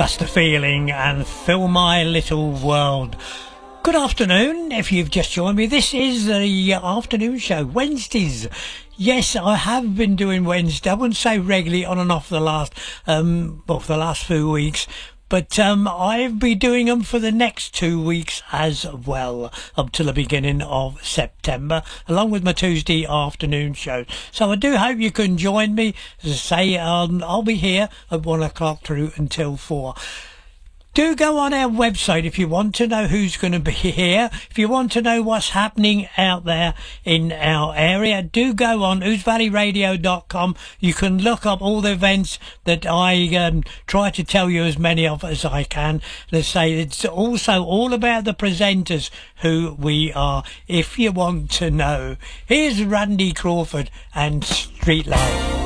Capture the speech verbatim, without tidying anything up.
That's the feeling, and Fill My Little World. Good afternoon, if you've just joined me. This is the afternoon show, Wednesdays. Yes, I have been doing Wednesday. I wouldn't say regularly, on and off the last, um, well, for the last few weeks. But um, I'll be doing them for the next two weeks as well, up till the beginning of September, along with my Tuesday afternoon show. So I do hope you can join me. As I say, um, I'll be here at one o'clock through until four. Do go on our website if you want to know who's going to be here. If you want to know what's happening out there in our area, do go on ouse valley radio dot com. You can look up all the events that I um, try to tell you as many of as I can. Let's say it's also all about the presenters, who we are, if you want to know. Here's Randy Crawford and Street Life.